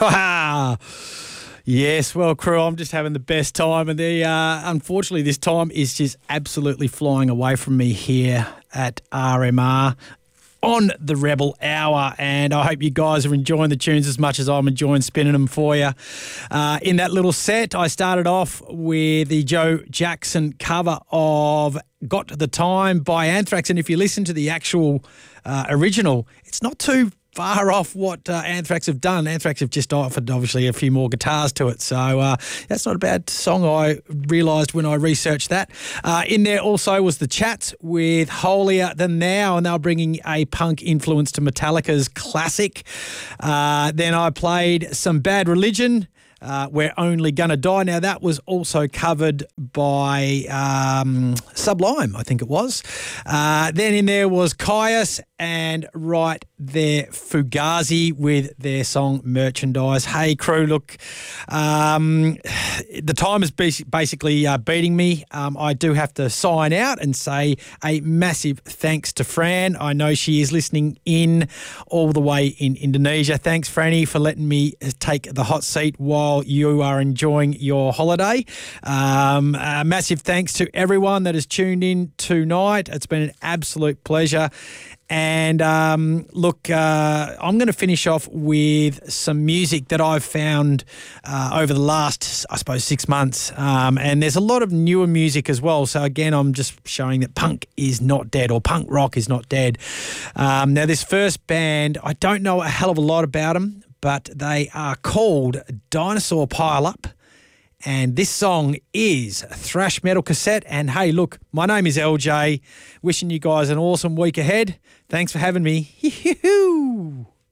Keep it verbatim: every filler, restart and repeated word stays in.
Yes, well, crew, I'm just having the best time, and the uh, unfortunately, this time is just absolutely flying away from me here at R M R on the Rebel Hour, and I hope you guys are enjoying the tunes as much as I'm enjoying spinning them for you. Uh, in that little set, I started off with the Joe Jackson cover of Got the Time by Anthrax, and if you listen to the actual uh, original, it's not too far off what uh, Anthrax have done. Anthrax have just offered, obviously, a few more guitars to it. So uh, that's not a bad song, I realised when I researched that. Uh, in there also was The Chats with Holier Than Thou, and they were bringing a punk influence to Metallica's classic. Uh, then I played some Bad Religion, Uh, We're Only Gonna Die. Now, that was also covered by um, Sublime, I think it was. Uh, then in there was Caius, and right there, Fugazi with their song Merchandise. Hey, crew, look, um, the time is basically uh, beating me. Um, I do have to sign out and say a massive thanks to Fran. I know she is listening in all the way in Indonesia. Thanks, Franny, for letting me take the hot seat while you are enjoying your holiday. Um, a massive thanks to everyone that has tuned in tonight. It's been an absolute pleasure. And um, look, uh, I'm going to finish off with some music that I've found uh, over the last, I suppose, six months. Um, and there's a lot of newer music as well. So again, I'm just showing that punk is not dead, or punk rock is not dead. Um, now, this first band, I don't know a hell of a lot about them, but they are called Dinosaur Pile Up. And this song is Thrash Metal Cassette. And hey, look, my name is L J. Wishing you guys an awesome week ahead. Thanks for having me. Yoo-hoo!